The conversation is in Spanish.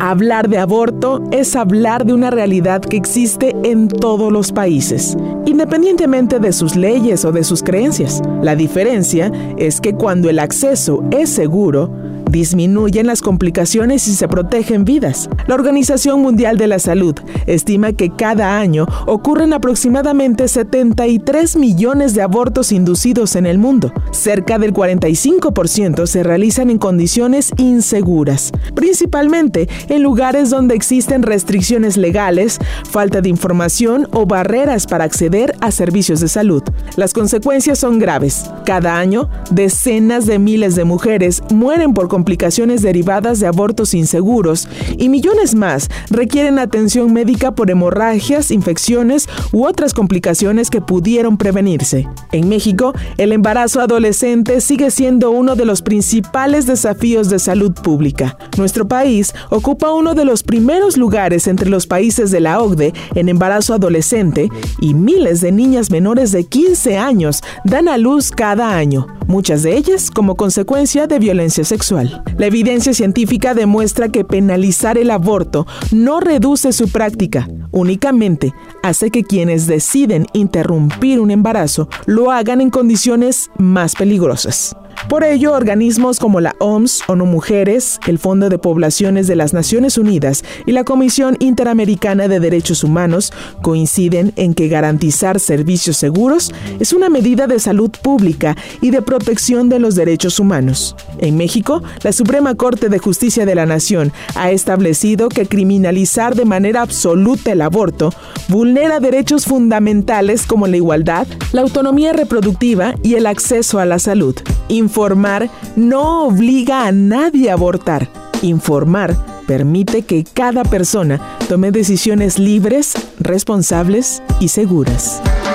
Hablar de aborto es hablar de una realidad que existe en todos los países, independientemente de sus leyes o de sus creencias. La diferencia es que cuando el acceso es seguro, disminuyen las complicaciones y se protegen vidas. La Organización Mundial de la Salud estima que cada año ocurren aproximadamente 73 millones de abortos inducidos en el mundo. Cerca del 45% se realizan en condiciones inseguras, principalmente en lugares donde existen restricciones legales, falta de información o barreras para acceder a servicios de salud. Las consecuencias son graves. Cada año, decenas de miles de mujeres mueren por complicaciones derivadas de abortos inseguros y millones más requieren atención médica por hemorragias, infecciones u otras complicaciones que pudieron prevenirse. En México, el embarazo adolescente sigue siendo uno de los principales desafíos de salud pública. Nuestro país ocupa uno de los primeros lugares entre los países de la OCDE en embarazo adolescente y miles de niñas menores de 15 años dan a luz cada año, muchas de ellas como consecuencia de violencia sexual. La evidencia científica demuestra que penalizar el aborto no reduce su práctica, únicamente hace que quienes deciden interrumpir un embarazo lo hagan en condiciones más peligrosas. Por ello, organismos como la OMS, ONU Mujeres, el Fondo de Poblaciones de las Naciones Unidas y la Comisión Interamericana de Derechos Humanos coinciden en que garantizar servicios seguros es una medida de salud pública y de protección de los derechos humanos. En México, la Suprema Corte de Justicia de la Nación ha establecido que criminalizar de manera absoluta el aborto vulnera derechos fundamentales como la igualdad, la autonomía reproductiva y el acceso a la salud. Informar no obliga a nadie a abortar. Informar permite que cada persona tome decisiones libres, responsables y seguras.